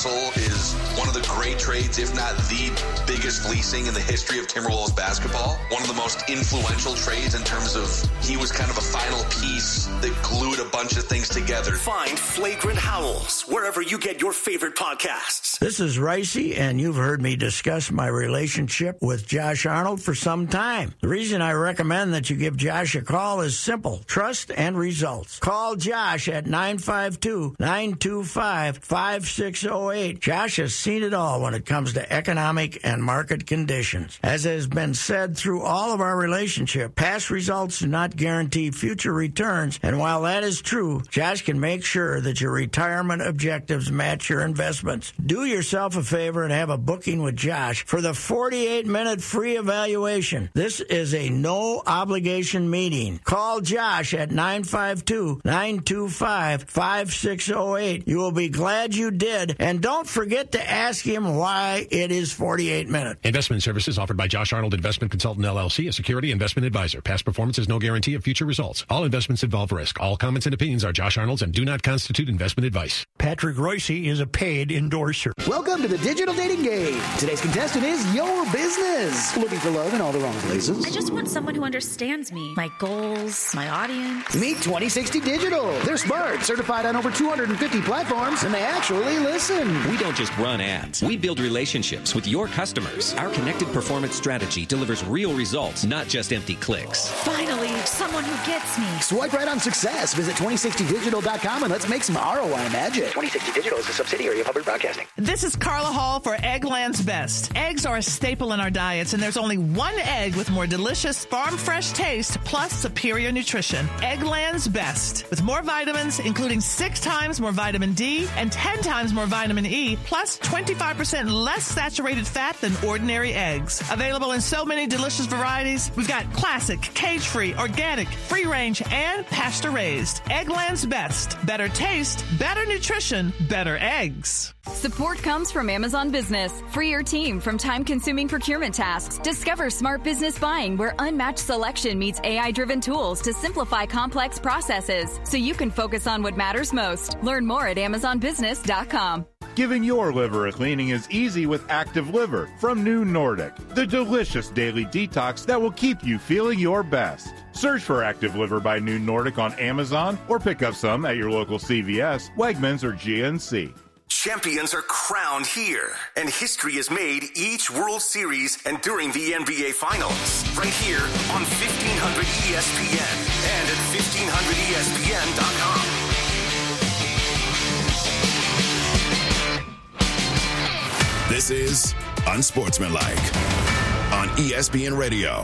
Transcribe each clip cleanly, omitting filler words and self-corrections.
Russell is one of the great trades, if not the biggest fleecing in the history of Timberwolves basketball. One of the most influential trades in terms of he was kind of a final piece that glued a bunch of things together. Find Flagrant Howls wherever you get your favorite podcasts. This is Ricey, and you've heard me discuss my relationship with Josh Arnold for some time. The reason I recommend that you give Josh a call is simple: trust and results. Call Josh at 952-925-5608. Josh has seen it all when it comes to economic and market conditions. As has been said through all of our relationship, past results do not guarantee future returns, and while that is true, Josh can make sure that your retirement objectives match your investments. Do yourself a favor and have a booking with Josh for the 48-minute free evaluation. This is a no-obligation meeting. Call Josh at 952-925-5608. You will be glad you did, and don't forget to ask him why it is 48 minutes. Investment services offered by Josh Arnold Investment Consultant LLC, a security investment advisor. Past performance is no guarantee of future results. All investments involve risk. All comments and opinions are Josh Arnold's and do not constitute investment advice. Patrick Royce is a paid endorser. Welcome to the Digital Dating Game. Today's contestant is your business. Looking for love in all the wrong places? I just want someone who understands me, my goals, my audience. Meet 2060 Digital. They're smart, certified on over 250 platforms, and they actually listen. We don't just run ads. We build relationships with your customers. Our connected performance strategy delivers real results, not just empty clicks. Finally, someone who gets me. Swipe right on success. Visit 2060digital.com and let's make some ROI magic. 2060 Digital is a subsidiary of Hubbard Broadcasting. This is Carla Hall for Eggland's Best. Eggs are a staple in our diets, and there's only one egg with more delicious farm-fresh taste plus superior nutrition. Eggland's Best. With more vitamins, including 6 times more vitamin D and 10 times more vitamin E, plus 25% less saturated fat than ordinary eggs. Available in so many delicious varieties. We've got classic, cage-free, organic, free-range, and pasture-raised. Eggland's Best. Better taste, better nutrition, better eggs. Support comes from Amazon Business. Free your team from time-consuming procurement tasks. Discover smart business buying where unmatched selection meets AI-driven tools to simplify complex processes so you can focus on what matters most. Learn more at AmazonBusiness.com. Giving your liver a cleaning is easy with Active Liver from New Nordic, the delicious daily detox that will keep you feeling your best. Search for Active Liver by New Nordic on Amazon or pick up some at your local CVS, Wegmans, or GNC. Champions are crowned here, and history is made each World Series and during the NBA Finals. Right here on 1500 ESPN and at 1500ESPN.com. This is Unsportsmanlike on ESPN Radio.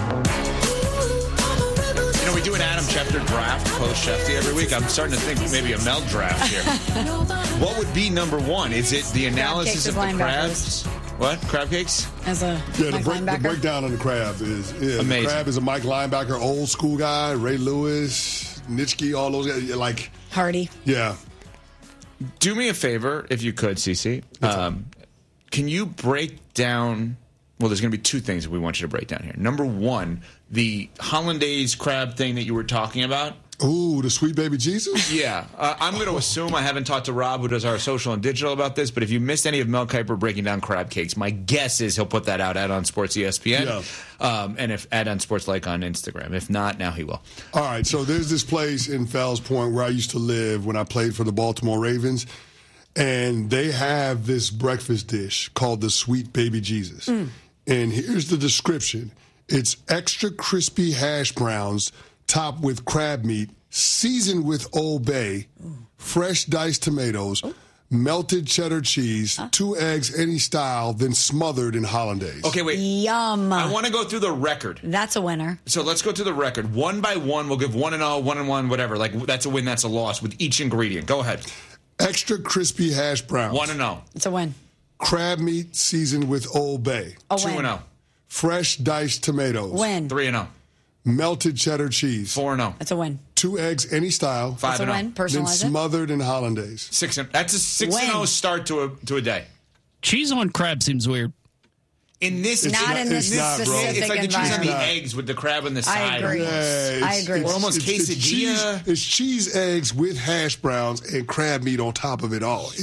You know, we do an Adam Schefter draft post-Shefty every week. I'm starting to think maybe a Mel draft here. What would be number one? Is it the analysis of the crabs? What? Crab cakes? As a the breakdown on the crab is amazing. The crab is a Mike linebacker, old school guy, Ray Lewis, Nitschke, all those guys. Like Hardy. Yeah. Do me a favor, if you could, Cece. Can you break down... Well, there's going to be 2 things that we want you to break down here. Number 1, the hollandaise crab thing that you were talking about. Ooh, the Sweet Baby Jesus? Yeah. I'm going to assume I haven't talked to Rob, who does our social and digital, about this, but if you missed any of Mel Kiper breaking down crab cakes, my guess is he'll put that out at On Sports ESPN. Yeah. And if at On Sports Like on Instagram. If not, now he will. All right, so there's this place in Fells Point where I used to live when I played for the Baltimore Ravens, and they have this breakfast dish called the Sweet Baby Jesus. And here's the description. It's extra crispy hash browns topped with crab meat, seasoned with Old Bay, fresh diced tomatoes, melted cheddar cheese, 2 eggs any style, then smothered in hollandaise. Okay, wait. Yum. I want to go through the record. That's a winner. So let's go to the record. 1 by 1, we'll give 1-0, 1-1, whatever. Like, that's a win, that's a loss with each ingredient. Go ahead. Extra crispy hash browns. 1-0. It's a win. Crab meat seasoned with Old Bay. 2-0. Fresh diced tomatoes. Win. 3-0. Melted cheddar cheese. 4-0. That's a win. 2 eggs any style. 5-0. That's a win. Then Personalize it. smothered in hollandaise. 6-0. That's a 6-0 start to a day. Cheese on crab seems weird. In this, not in this specific it's like the cheese on the environment. eggs with the crab on the side. I agree. Yeah, I agree. Or almost quesadilla. It's cheese eggs with hash browns and crab meat on top of it all. It's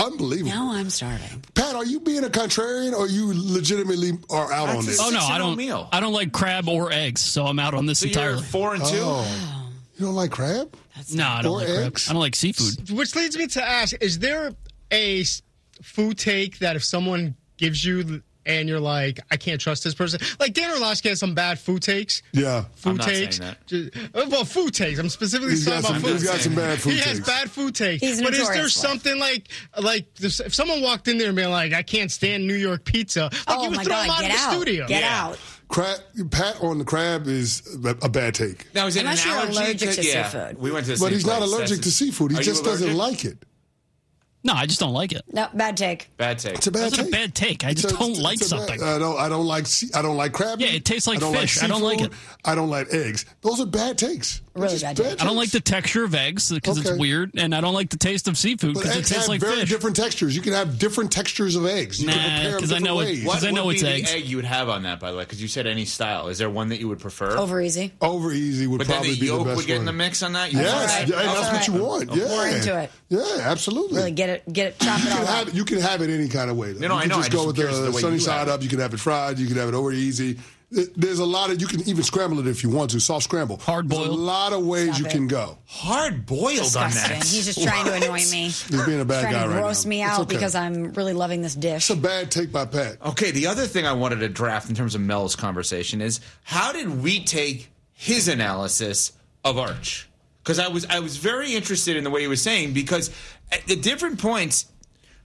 unbelievable. Now I'm starving. Pat, are you being a contrarian, or you legitimately are out on this? Oh no, I don't like crab or eggs, so I'm out on this entirely. 4 and 2. Oh. You don't like crab? No, I don't like crab. I don't like seafood. Which leads me to ask: is there a food take that if someone gives you and you're like, I can't trust this person? Like Dan Orlovsky has some bad food takes. Yeah. Food takes. Well, food takes. I'm specifically talking about food takes. He's got some bad food takes. He has bad food takes. But is there something like if someone walked in there and been like, I can't stand New York pizza, like you would throw him out of the studio. Get out. Pat on the crab is a bad take. Now, is it Unless an you're allergy allergic to seafood. We went to the But same he's not place. allergic to seafood. He just doesn't like it. No, I just don't like it. No, bad take. Bad take. It's a bad That's take. a bad take. I just don't like something. I don't like crab. Yeah, it tastes like I don't fish. Like I don't like it. I don't like eggs. Those are bad takes. Really bad takes. I don't like the texture of eggs because it's weird, and I don't like the taste of seafood because it tastes like very fish. different textures. You can have different textures of eggs. You can prepare them because I know different ways. What would be eggs. the egg you would have on that, by the way? Because you said any style. Is there one that you would prefer? Over easy. Over easy would but probably then the be the yolk best would get one. in the mix on that? Yes, that's what you want. Yeah. More into it. Yeah, absolutely. Really get it, chop it all up. You can have it any kind of way. Though. No, you I can know. just go with the way sunny you side have up. You can have it fried. You can have it over easy. There's a lot of, you can even scramble it if you want to, soft scramble. Hard boiled. There's a lot of ways you can go. Hard boiled on Disgusting. that. He's just trying to annoy me. He's being a bad guy right now. Trying to gross me out okay. because I'm really loving this dish. It's a bad take by Pat. Okay, the other thing I wanted to draft in terms of Mel's conversation is how did we take his analysis of Arch? Because I was very interested in the way he was saying, because at the different points,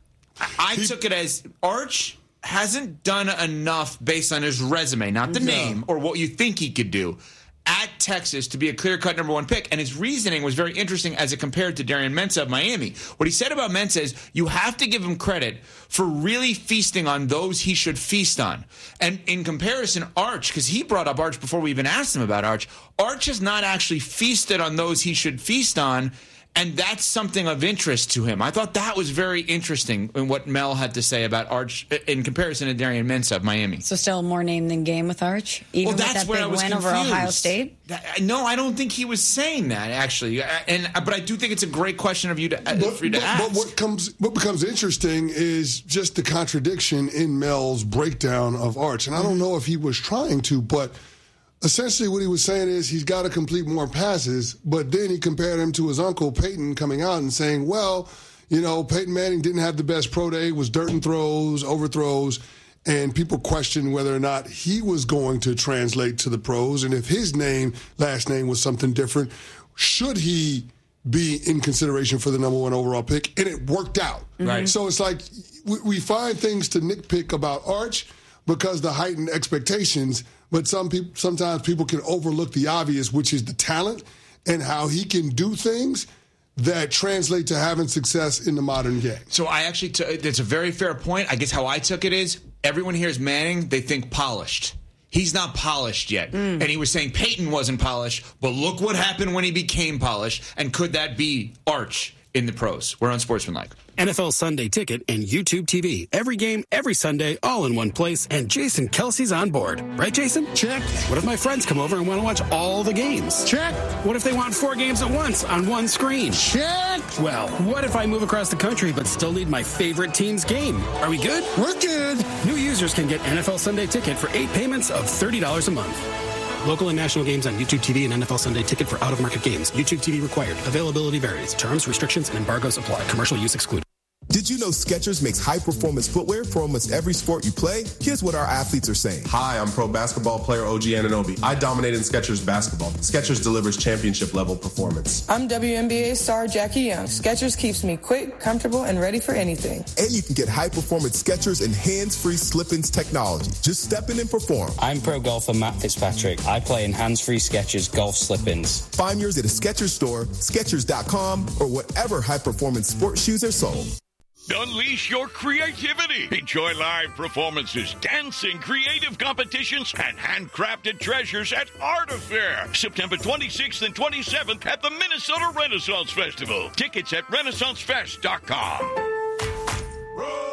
I took it as Arch hasn't done enough based on his resume, not the name or what you think he could do, at Texas to be a clear-cut number one pick. And his reasoning was very interesting as it compared to Darian Mensah of Miami. What he said about Mensah is you have to give him credit for really feasting on those he should feast on. And in comparison, Arch, because he brought up Arch before we even asked him about Arch has not actually feasted on those he should feast on. And that's something of interest to him. I thought that was very interesting in what Mel had to say about Arch in comparison to Darian Mensah of Miami. So still more name than game with Arch? Even with that big win over Ohio State? No, I don't think he was saying that, actually. But I do think it's a great question for you to ask. But what becomes interesting is just the contradiction in Mel's breakdown of Arch. And I don't know if he was trying to, but essentially what he was saying is he's got to complete more passes, but then he compared him to his uncle Peyton coming out and saying, well, you know, Peyton Manning didn't have the best pro day, was dirt and throws, overthrows, and people questioned whether or not he was going to translate to the pros, and if his last name was something different, should he be in consideration for the number one overall pick? And it worked out. Right. So it's like we find things to nitpick about Arch because the heightened expectations, but sometimes people can overlook the obvious, which is the talent and how he can do things that translate to having success in the modern game. So I actually that's a very fair point. I guess how I took it is everyone hears Manning, they think polished. He's not polished yet. And he was saying Peyton wasn't polished, but look what happened when he became polished. And could that be Arch in the pros? We're on Sportsmanlike. NFL Sunday Ticket and YouTube TV. Every game, every Sunday, all in one place, and Jason Kelsey's on board. Right, Jason? Check. What if my friends come over and want to watch all the games? Check. What if they want 4 games at once on one screen? Check. Well, what if I move across the country but still need my favorite team's game? Are we good? We're good. New users can get NFL Sunday Ticket for 8 payments of $30 a month. Local and national games on YouTube TV and NFL Sunday Ticket for out-of-market games. YouTube TV required. Availability varies. Terms, restrictions, and embargoes apply. Commercial use excluded. Did you know Skechers makes high-performance footwear for almost every sport you play? Here's what our athletes are saying. Hi, I'm pro basketball player OG Anunoby. I dominate in Skechers basketball. Skechers delivers championship-level performance. I'm WNBA star Jackie Young. Skechers keeps me quick, comfortable, and ready for anything. And you can get high-performance Skechers and hands-free slip-ins technology. Just step in and perform. I'm pro golfer Matt Fitzpatrick. I play in hands-free Skechers golf slip-ins. Find yours at a Skechers store, Skechers.com, or whatever high-performance sports shoes are sold. Unleash your creativity. Enjoy live performances, dancing, creative competitions, and handcrafted treasures at Art Affair. September 26th and 27th at the Minnesota Renaissance Festival. Tickets at RenaissanceFest.com. During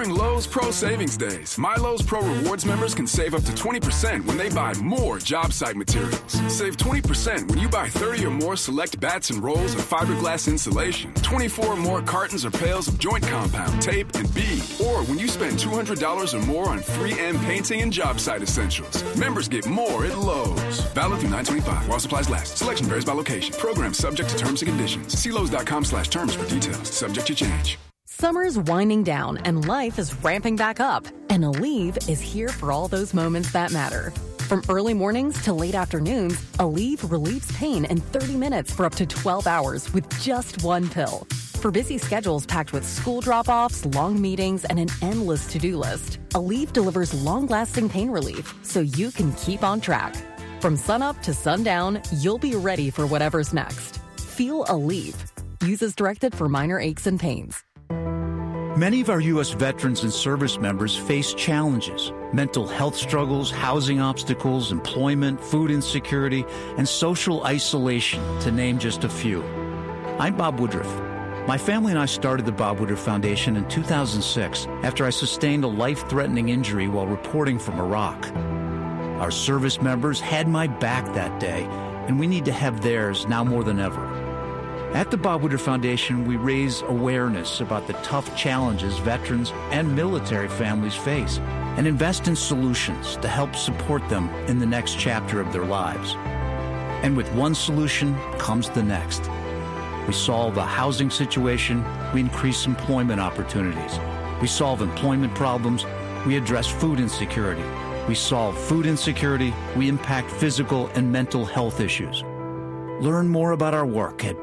During Lowe's Pro Savings Days, My Lowe's Pro Rewards members can save up to 20% when they buy more job site materials. Save 20% when you buy 30 or more select bats and rolls of fiberglass insulation, 24 or more cartons or pails of joint compound, tape, and bead, or when you spend $200 or more on 3M painting and job site essentials. Members get more at Lowe's. Valid through 9/25 while supplies last. Selection varies by location. Program subject to terms and conditions. See Lowe's.com/terms for details. Subject to change. Summer's winding down and life is ramping back up. And Aleve is here for all those moments that matter. From early mornings to late afternoons, Aleve relieves pain in 30 minutes for up to 12 hours with just one pill. For busy schedules packed with school drop-offs, long meetings, and an endless to-do list, Aleve delivers long-lasting pain relief so you can keep on track. From sunup to sundown, you'll be ready for whatever's next. Feel Aleve. Use as directed for minor aches and pains. Many of our U.S. veterans and service members face challenges: mental health struggles, housing obstacles, employment, food insecurity, and social isolation, to name just a few. I'm Bob Woodruff. My family and I started the Bob Woodruff Foundation in 2006 after I sustained a life-threatening injury while reporting from Iraq. Our service members had my back that day, and we need to have theirs now more than ever. At the Bob Woodruff Foundation, we raise awareness about the tough challenges veterans and military families face and invest in solutions to help support them in the next chapter of their lives. And with one solution comes the next. We solve a housing situation, we increase employment opportunities. We solve employment problems, we address food insecurity. We solve food insecurity, we impact physical and mental health issues. Learn more about our work at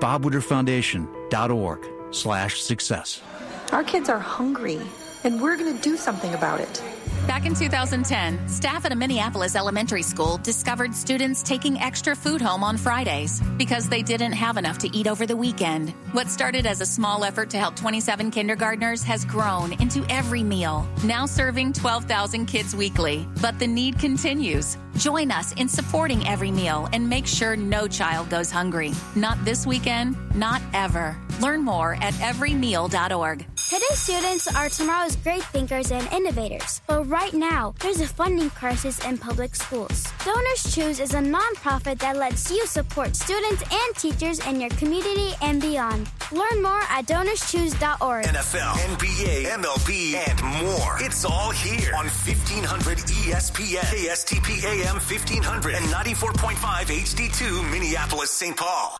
bobwoodrufffoundation.org/success. Our kids are hungry, and we're going to do something about it. Back in 2010, staff at a Minneapolis elementary school discovered students taking extra food home on Fridays because they didn't have enough to eat over the weekend. What started as a small effort to help 27 kindergartners has grown into every meal, now serving 12,000 kids weekly. But the need continues. Join us in supporting Every Meal and make sure no child goes hungry. Not this weekend, not ever. Learn more at everymeal.org. Today's students are tomorrow's great thinkers and innovators. But right now, there's a funding crisis in public schools. Donors Choose is a nonprofit that lets you support students and teachers in your community and beyond. Learn more at donorschoose.org. NFL, NBA, MLB, and more. It's all here on 1500 ESPN, KSTP AM 1500, and 94.5 HD2 Minneapolis, St. Paul.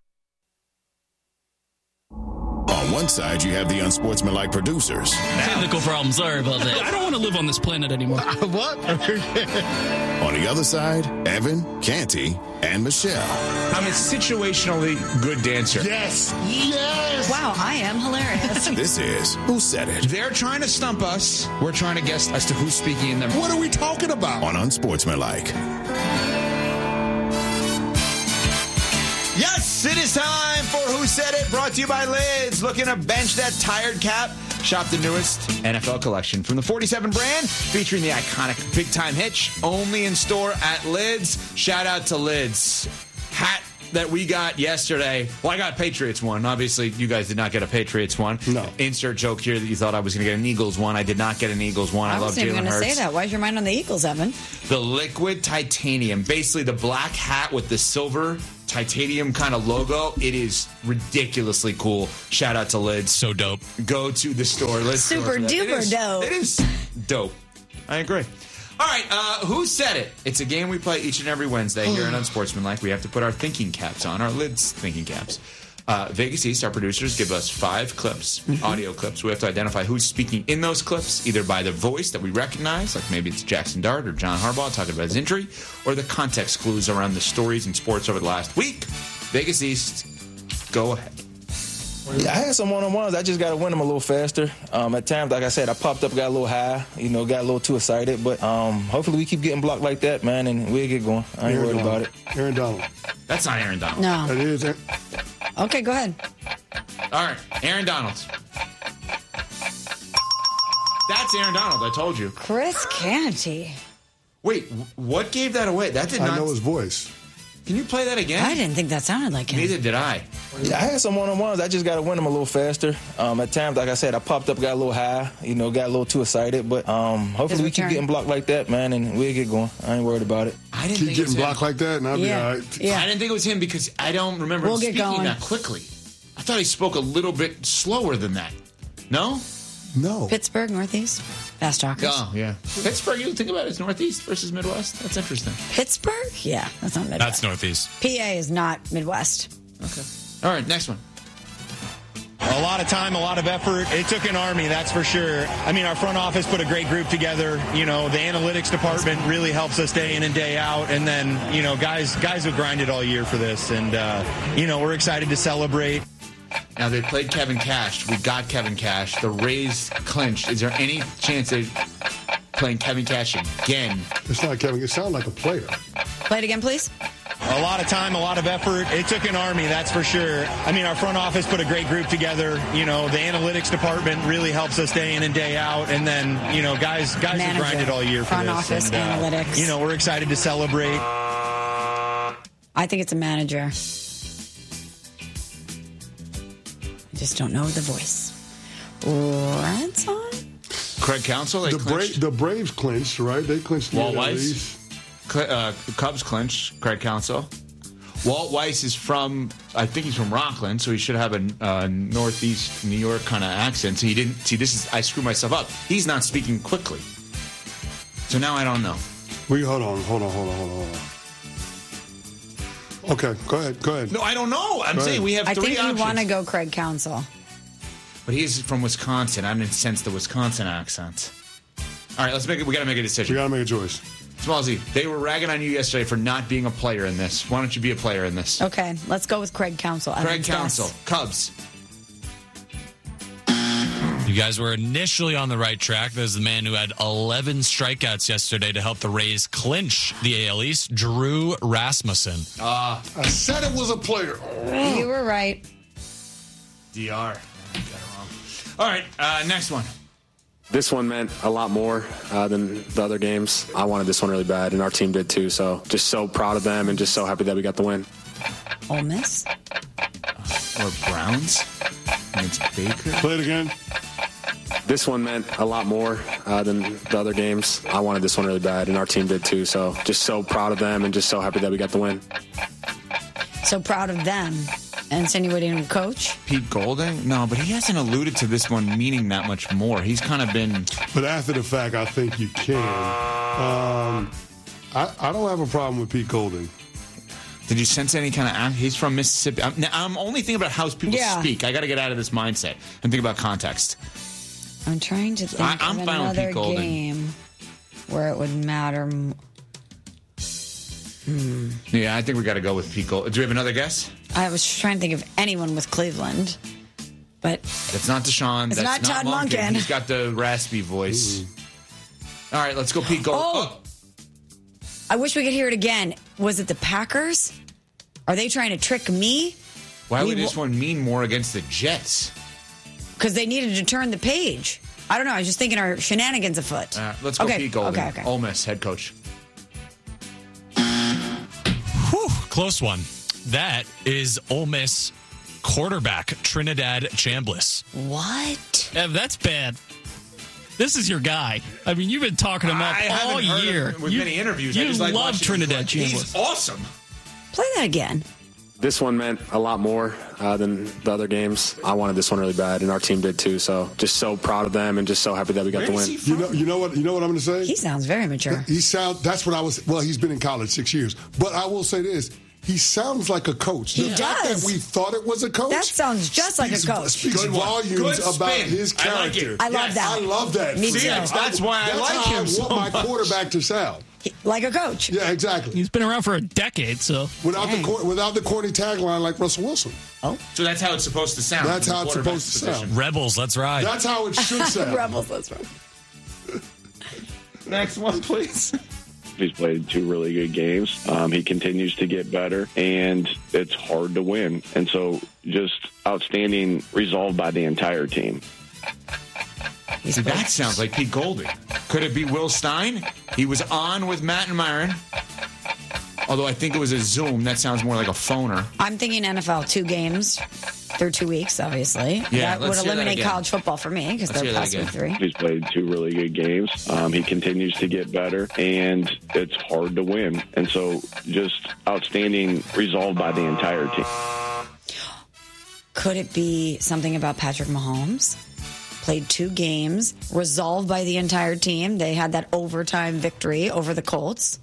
On one side, you have the unsportsmanlike producers. Technical problem. Sorry about that. I don't want to live on this planet anymore. What? On the other side, Evan, Canty, and Michelle. I'm a situationally good dancer. Yes. Yes. Wow, I am hilarious. This is Who Said It? They're trying to stump us. We're trying to guess as to who's speaking in them. What are we talking about? On Unsportsmanlike. Yes, it is time for Who Said It, brought to you by Lids. Looking to bench that tired cap? Shop the newest NFL collection from the 47 brand, featuring the iconic Big Time Hitch, only in store at Lids. Shout out to Lids. Hat that we got yesterday. Well, I got Patriots one. Obviously, you guys did not get a Patriots one. No. Insert joke here that you thought I was going to get an Eagles one. I did not get an Eagles one. I love Jalen Hurts. I wasn't even going to say that. Why's your mind on the Eagles, Evan? The liquid titanium. Basically, the black hat with the silver titanium kind of logo. It is ridiculously cool. Shout out to Lids. So dope. Go to the store. Lids Super duper dope. It is dope. I agree. All right, Who Said It? It's a game we play each and every Wednesday here in Unsportsmanlike. We have to put our thinking caps on, our Lids thinking caps. Vegas East, our producers, give us 5 clips, audio clips. We have to identify who's speaking in those clips, either by the voice that we recognize, like maybe it's Jackson Dart or John Harbaugh talking about his injury, or the context clues around the stories in sports over the last week. Vegas East, go ahead. Yeah, I had some one-on-ones. I just got to win them a little faster. At times, like I said, I popped up, got a little high, got a little too excited. But hopefully we keep getting blocked like that, man, and we'll get going. I ain't worried about it. Aaron Donald. That's not Aaron Donald. No. That is. Okay, go ahead. All right, Aaron Donald. That's Aaron Donald, I told you. Chris Canty. Wait, what gave that away? That did not. I know his voice. Can you play that again? I didn't think that sounded like him. Neither did I. Yeah, I had some one-on-ones. I just got to win them a little faster. At times, like I said, I popped up, got a little high, got a little too excited. But hopefully we keep getting blocked like that, man, and we'll get going. I ain't worried about it. I didn't keep getting blocked like that, and I'll be all right. Yeah. I didn't think it was him because I don't remember him speaking that quickly. I thought he spoke a little bit slower than that. No? No. Pittsburgh, Northeast. Fast talkers. Oh, yeah. Pittsburgh, you think about it as Northeast versus Midwest? That's interesting. Pittsburgh? Yeah, that's not Midwest. That's Northeast. PA is not Midwest. Okay. All right, next one. A lot of time, a lot of effort. It took an army, that's for sure. I mean, our front office put a great group together. The analytics department really helps us day in and day out. And then, guys have grinded all year for this. And, we're excited to celebrate. Now, they played Kevin Cash. We got Kevin Cash. The Rays clinched. Is there any chance they're playing Kevin Cash again? It's not Kevin. It sounds like a player. Play it again, please. A lot of time, a lot of effort. It took an army, that's for sure. I mean, our front office put a great group together. The analytics department really helps us day in and day out. And then, guys have grinded all year for front this. Office, and, analytics. We're excited to celebrate. I think it's a manager. I just don't know the voice. Red Sox? Craig Counsell? The Braves clinched, right? They clinched. Walt Weiss. Cubs clinched. Craig Counsell. Walt Weiss is from, I think he's from Rockland, so he should have a Northeast New York kind of accent. So he didn't see. I screwed myself up. He's not speaking quickly. So now I don't know. Hold on. Okay, go ahead. No, I don't know. I'm saying we have three options. I think you want to go Craig Counsell. But he's from Wisconsin. I didn't sense the Wisconsin accent. All right, we got to make a decision. We got to make a choice. Smallsy, they were ragging on you yesterday for not being a player in this. Why don't you be a player in this? Okay, let's go with Craig Counsell. Craig Counsell, Cubs. You guys were initially on the right track. There's the man who had 11 strikeouts yesterday to help the Rays clinch the AL East, Drew Rasmussen. I said it was a player. You were right. DR. Got it wrong. All right, next one. This one meant a lot more than the other games. I wanted this one really bad, and our team did too. So just so proud of them and just so happy that we got the win. Ole Miss? Or Browns? Against Baker? Play it again. This one meant a lot more than the other games. I wanted this one really bad, and our team did too. So just so proud of them and just so happy that we got the win. So proud of them. Insinuating a coach? Pete Golding? No, but he hasn't alluded to this one meaning that much more. He's kind of been... But after the fact, I think you can. I don't have a problem with Pete Golding. Did you sense any kind of... He's from Mississippi. I'm only thinking about how people speak. I got to get out of this mindset and think about context. I'm trying to think of another game where it would matter. Yeah, I think we got to go with Pete Golding. Do we have another guess? I was trying to think of anyone with Cleveland, but... That's not Deshaun. It's That's not Todd Monken. He's got the raspy voice. All right, let's go Pete Golding. Oh! I wish we could hear it again. Was it the Packers? Are they trying to trick me? Why would this one mean more against the Jets? Because they needed to turn the page. I don't know. I was just thinking our shenanigans afoot. Let's go Pete Golding. Okay. Ole Miss head coach. Whew, close one. That is Ole Miss quarterback Trinidad Chambliss. What? That's bad. This is your guy. I mean, you've been talking him up all year. With many interviews. You I just love Trinidad Chambliss. He's awesome. Play that again. This one meant a lot more than the other games. I wanted this one really bad, and our team did too. So just so proud of them and just so happy that we got the win. You know what I'm going to say? He sounds very mature. That's what I was. Well, he's been in college 6 years. But I will say this. He sounds like a coach. He does. That we thought it was a coach. That sounds just like a coach. Speaks volumes about his character. I love that. I love that. Me too. That's why I like him so much. That's how I want my quarterback to sound. Like a coach. Yeah, exactly. He's been around for a decade, so. Without the corny tagline like Russell Wilson. Oh. So that's how it's supposed to sound. That's how it's supposed to sound. Rebels, let's ride. That's how it should sound. Rebels, let's ride. Next one, please. He's played 2 really good games. He continues to get better, and it's hard to win. And so just outstanding resolve by the entire team. That sounds like Pete Golding. Could it be Will Stein? He was on with Matt and Myron Although I think it was a Zoom. That sounds more like a phoner. I'm thinking NFL 2 games through 2 weeks, obviously. Yeah, that would eliminate college football for me because they're past week 3. He's played 2 really good games. He continues to get better, and it's hard to win. And so just outstanding resolve by the entire team. Could it be something about Patrick Mahomes? Played 2 games, resolved by the entire team. They had that overtime victory over the Colts.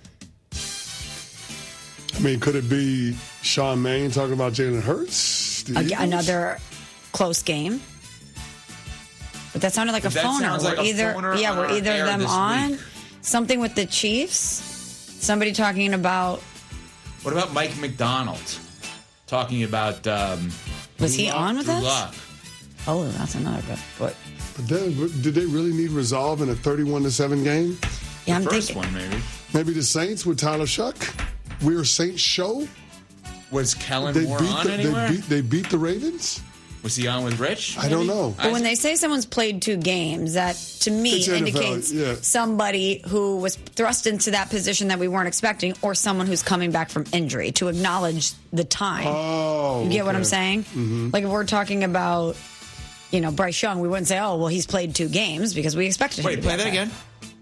I mean, could it be Sean Mannion talking about Jalen Hurts? Another close game. But that sounded like a phoner. Like we're either them on. Week. Something with the Chiefs. Somebody talking about. What about Mike McDonald talking about? Was he on with us? Luck. Oh, that's another good. But then, did they really need resolve in a 31-7 game? Yeah, I'm first thinking. one maybe. Maybe the Saints with Tyler Shuck. We're Saints show. Was Kellen Moore on anywhere? They beat the Ravens. Was he on with Rich? I don't know. But when they say someone's played 2 games, that to me indicates somebody who was thrust into that position that we weren't expecting, or someone who's coming back from injury to acknowledge the time. Oh, you get what I'm saying? Mm-hmm. Like if we're talking about, Bryce Young, we wouldn't say, oh, well, he's played 2 games because we expected him to. Wait, play that again.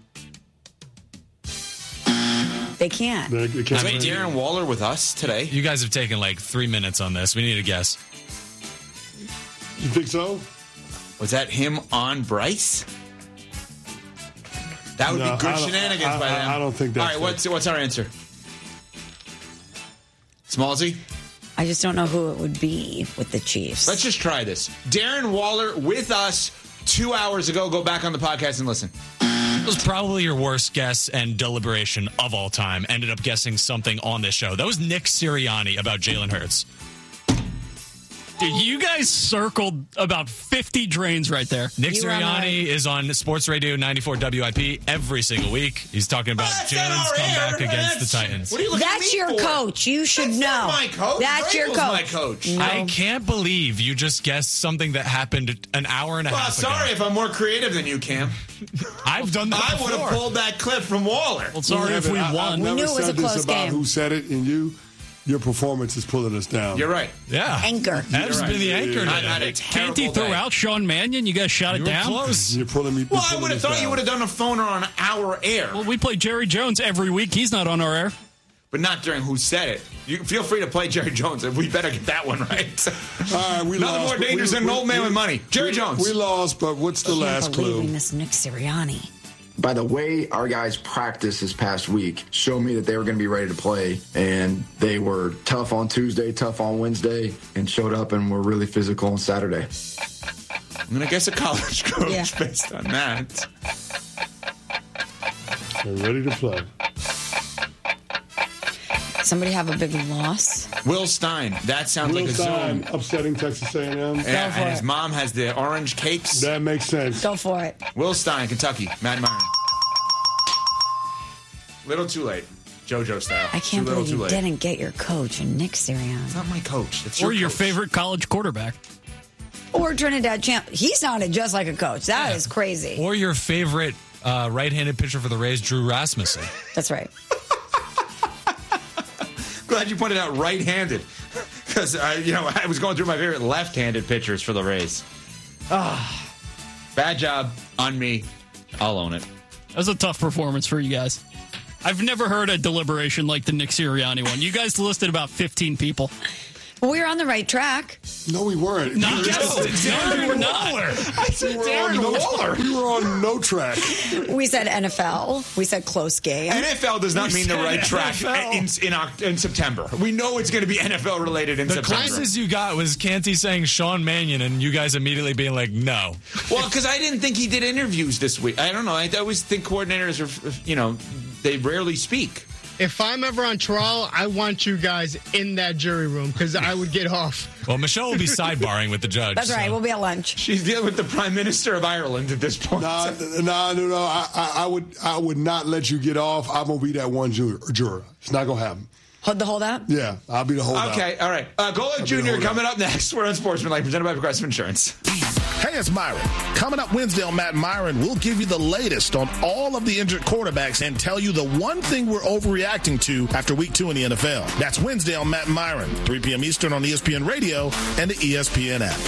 They can't. They can't. I mean, Darren Waller with us today. You guys have taken like 3 minutes on this. We need a guess. You think so? Was that him on Bryce? That would be good shenanigans by them. I don't think that's all right, what's our answer? Smallsy? I just don't know who it would be with the Chiefs. Let's just try this. Darren Waller with us 2 hours ago. Go back on the podcast and listen. It was probably your worst guess and deliberation of all time. Ended up guessing something on this show. That was Nick Sirianni about Jalen Hurts. Dude, you guys circled about 50 drains right there. Nick Sirianni is on Sports Radio 94 WIP every single week. He's talking about Jalen's comeback against the Titans. What are you looking That's at me your for? coach. You should know. Not my coach. That's your coach. My coach. No. I can't believe you just guessed something that happened an hour and a half ago. Sorry if I'm more creative than you, Cam. I've done that I would have pulled that clip from Waller. Well, sorry if we won. We knew it was a close game. Who said it and you? Your performance is pulling us down. You're right. Yeah. Anchor. That's been the anchor. Canty threw out Sean Mannion. You guys shot it down. Close. You're pulling me. Well, I would have thought you would have done a phoner on our air. Well, we play Jerry Jones every week. He's not on our air. But not during Who Said It. You feel free to play Jerry Jones. We better get that one right. All right, we Nothing lost. more dangerous than an old man with money. Jerry Jones. We lost, but what's the last clue? This Nick Sirianni. By the way our guys practiced this past week, showed me that they were going to be ready to play, and they were tough on Tuesday, tough on Wednesday, and showed up and were really physical on Saturday. I'm going to guess a college coach based on that. They're ready to play. Somebody have a big loss? Will Stein. That sounds Will like a Stein Zoom. upsetting Texas A&M. Yeah, and his mom has the orange cakes. That makes sense. Go for it. Will Stein, Kentucky. Matt Myron. Little too late. JoJo style. I can't too little, believe too you late. didn't get your coach and Nick Sirianni. It's not my coach. It's Or your your coach. favorite college quarterback. Or Trinidad Champ. He sounded just like a coach. That is crazy. Or your favorite right-handed pitcher for the Rays, Drew Rasmussen. That's right. Glad you pointed out right-handed. Because, I was going through my favorite left-handed pitchers for the Rays. Bad job on me. I'll own it. That was a tough performance for you guys. I've never heard a deliberation like the Nick Sirianni one. You guys listed about 15 people. Well, we were on the right track. No, we weren't. No, we were not. I said Darren Waller. We were on no track. We said NFL. We said close game. NFL does not mean the right track in September. We know it's going to be NFL related in The September. closest you got was Canty saying Sean Mannion, and you guys immediately being like, no. Well, because I didn't think he did interviews this week. I don't know. I always think coordinators are, they rarely speak. If I'm ever on trial, I want you guys in that jury room because I would get off. Well, Michelle will be sidebarring with the judge. That's right. We'll be at lunch. She's dealing with the Prime Minister of Ireland at this point. No. I would not let you get off. I'm gonna be that one juror. It's not gonna happen. Hold the holdout? Yeah, I'll be the holdout. Okay, all right. Golic Jr. coming up next. We're on Sportsmanlike, presented by Progressive Insurance. Hey, it's Myron. Coming up Wednesday on Matt and Myron, we'll give you the latest on all of the injured quarterbacks and tell you the one thing we're overreacting to after week 2 in the NFL. That's Wednesday on Matt and Myron, 3 p.m. Eastern on ESPN Radio and the ESPN app.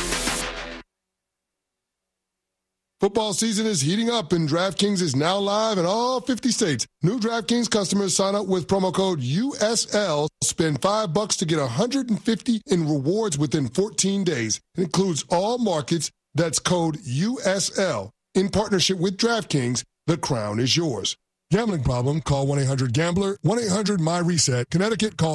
Football season is heating up, and DraftKings is now live in all 50 states. New DraftKings customers sign up with promo code USL, spend $5 to get $150 in rewards within 14 days. It includes all markets. That's code USL. In partnership with DraftKings, the crown is yours. Gambling problem? Call 1-800-GAMBLER. 1-800-MY-RESET. Connecticut, call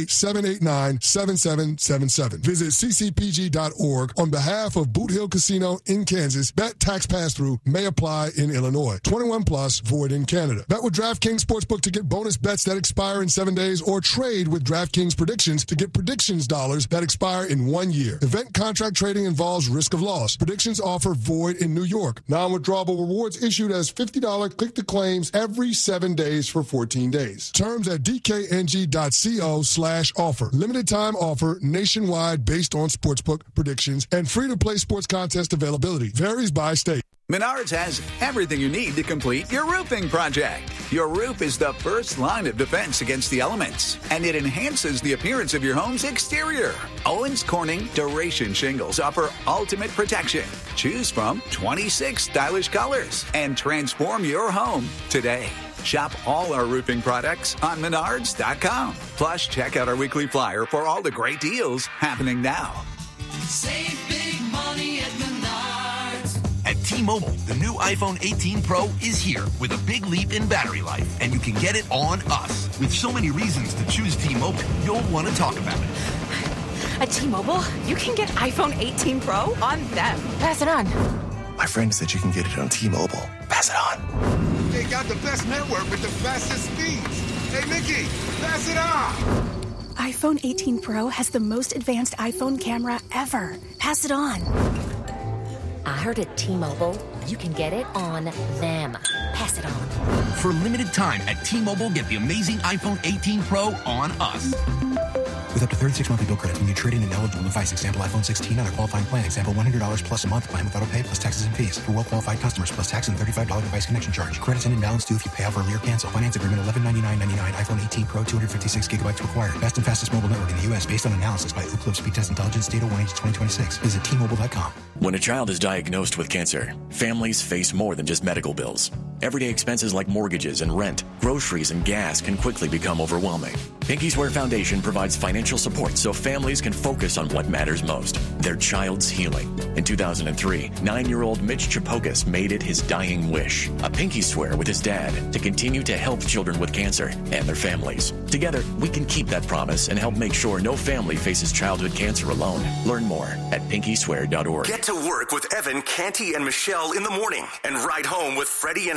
888-789-7777. Visit ccpg.org on behalf of Boot Hill Casino in Kansas. Bet tax pass-through may apply in Illinois. 21 plus, void in Canada. Bet with DraftKings Sportsbook to get bonus bets that expire in 7 days, or trade with DraftKings Predictions to get predictions dollars that expire in 1 year. Event contract trading involves risk of loss. Predictions offer void in New York. Non-withdrawable rewards issued as $50 click-to-claims every 7 days for 14 days. Terms at dkng.co/offer. Limited time offer nationwide based on sportsbook predictions and free-to-play sports contest availability. Varies by state. Menards has everything you need to complete your roofing project. Your roof is the first line of defense against the elements, and it enhances the appearance of your home's exterior. Owens Corning Duration Shingles offer ultimate protection. Choose from 26 stylish colors and transform your home today. Shop all our roofing products on Menards.com. Plus, check out our weekly flyer for all the great deals happening now. Save big money at Menards. At T-Mobile, the new iPhone 18 Pro is here with a big leap in battery life, and you can get it on us. With so many reasons to choose T-Mobile, you'll want to talk about it. At T-Mobile, you can get iPhone 18 Pro on them. Pass it on. My friend said you can get it on T-Mobile. Pass it on. They got the best network with the fastest speeds. Hey, Nikki, pass it on. iPhone 18 Pro has the most advanced iPhone camera ever. Pass it on. I heard at T-Mobile, you can get it on them. Pass it on. For limited time at T-Mobile, get the amazing iPhone 18 Pro on us. With up to 36 monthly bill credits when you trade in an eligible device. Example, iPhone 16 on a qualifying plan. Example, $100 plus a month plan with auto pay plus taxes and fees. For well-qualified customers, plus tax and $35 device connection charge. Credits and imbalance due if you pay off early or cancel. Finance agreement $1199.99. iPhone 18 Pro, 256 gigabytes required. Best and fastest mobile network in the U.S. based on analysis by Ookla Speed Test Intelligence Data 1H2026. Visit T-Mobile.com. When a child is diagnosed with cancer, families face more than just medical bills. Everyday expenses like mortgages and rent, groceries and gas can quickly become overwhelming. Pinky Swear Foundation provides financial support so families can focus on what matters most, their child's healing. In 2003, 9-year-old Mitch Chapokas made it his dying wish, a pinky swear with his dad, to continue to help children with cancer and their families. Together, we can keep that promise and help make sure no family faces childhood cancer alone. Learn more at pinkyswear.org. Get to work with Evan, Canty, and Michelle in the morning and ride home with Freddie and